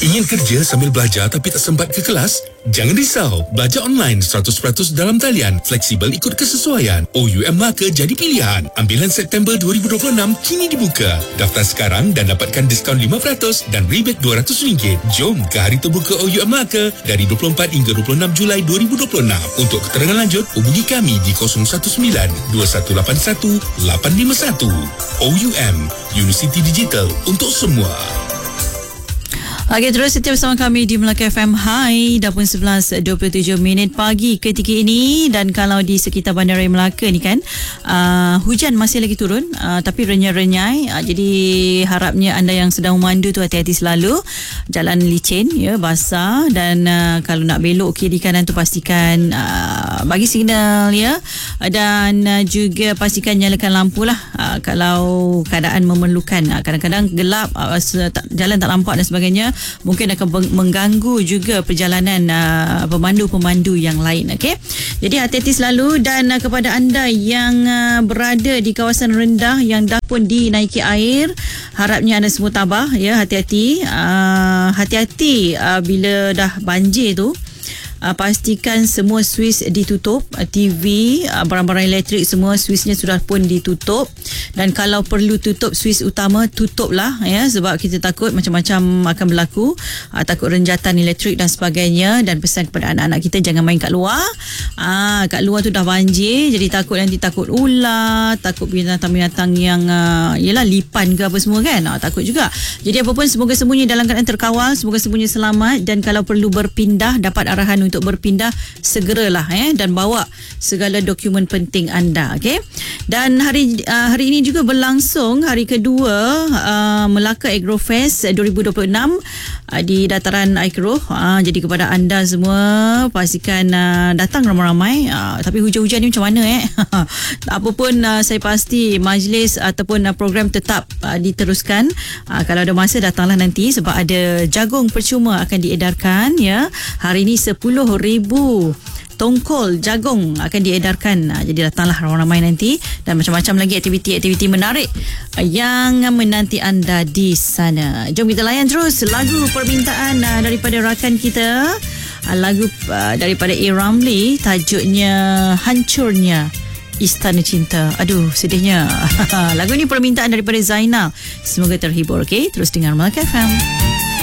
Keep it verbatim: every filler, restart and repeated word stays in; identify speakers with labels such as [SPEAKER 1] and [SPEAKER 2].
[SPEAKER 1] Ingin kerja sambil belajar tapi tak sempat ke kelas? Jangan risau, belajar online seratus peratus dalam talian, fleksibel ikut kesesuaian. O U M Melaka jadi pilihan. Ambilan September dua ribu dua puluh enam kini dibuka. Daftar sekarang dan dapatkan diskaun lima peratus dan rebate dua ratus ringgit. Jom ke hari terbuka O U M Melaka dari dua puluh empat hingga dua puluh enam Julai dua ribu dua puluh enam. Untuk keterangan lanjut, hubungi kami di kosong satu sembilan dua satu lapan satu lapan lima satu. O U M, Universiti Digital untuk semua.
[SPEAKER 2] Okey, terus setia bersama kami di Melaka F M. Hai, dah pun sebelas dua puluh tujuh minit pagi ketika ini. Dan kalau di sekitar Bandaraya Melaka ni kan, uh, hujan masih lagi turun, uh, tapi renyai-renyai. Uh, jadi harapnya anda yang sedang memandu tu hati-hati selalu. Jalan licin, ya, basah. Dan uh, kalau nak belok kiri kanan tu pastikan uh, bagi signal, ya. Dan uh, juga pastikan nyalakan lampu lah uh, kalau keadaan memerlukan. Uh, kadang-kadang gelap, uh, jalan tak nampak dan sebagainya, mungkin akan mengganggu juga perjalanan uh, pemandu-pemandu yang lain. Okey, jadi hati-hati selalu. Dan uh, kepada anda yang uh, berada di kawasan rendah yang dah pun dinaiki air, harapnya anda semua tabah, ya, hati-hati. Uh, hati-hati uh, bila dah banjir tu. Uh, pastikan semua switch ditutup, uh, T V, uh, barang-barang elektrik semua switchnya sudah pun ditutup. Dan kalau perlu tutup switch utama, tutuplah, ya, sebab kita takut macam-macam akan berlaku, uh, takut renjatan elektrik dan sebagainya. Dan pesan kepada anak-anak kita jangan main kat luar. uh, kat luar tu dah banjir, jadi takut nanti takut ular, takut binatang-binatang yang uh, yelah lipan ke apa semua kan, uh, takut juga. Jadi apa pun, semoga semuanya dalam keadaan terkawal, semoga semuanya selamat. Dan kalau perlu berpindah, dapat arahan untuk berpindah segeralah, eh, dan bawa segala dokumen penting anda. Okey. Dan hari uh, hari ini juga berlangsung hari kedua uh, Melaka Agrofest dua ribu dua puluh enam uh, di dataran Aikro. Uh, jadi kepada anda semua pastikan uh, datang ramai-ramai. Uh, tapi hujan-hujan ni macam mana, eh? Apa pun uh, saya pasti majlis ataupun uh, program tetap uh, diteruskan. Uh, kalau ada masa datanglah nanti sebab ada jagung percuma akan diedarkan, ya. Hari ini sepuluh ribu tongkol jagung akan diedarkan. Jadi datanglah ramai-ramai nanti. Dan macam-macam lagi aktiviti-aktiviti menarik yang menanti anda di sana. Jom kita layan terus lagu permintaan daripada rakan kita. Lagu daripada A. Ramli, tajuknya Hancurnya Istana Cinta. Aduh, sedihnya. Lagu ni permintaan daripada Zainal. Semoga terhibur. Okay, terus dengar Melaka F M.